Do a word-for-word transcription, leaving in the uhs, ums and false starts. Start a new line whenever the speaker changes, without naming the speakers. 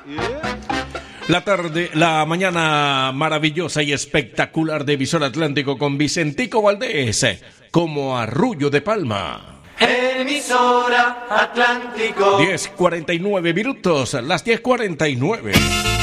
La tarde, la mañana maravillosa y espectacular de Visor Atlántico con Vicentico Valdés, como Arrullo de Palma.
Emisora Atlántico.
diez cuarenta y nueve minutos, las diez cuarenta y nueve.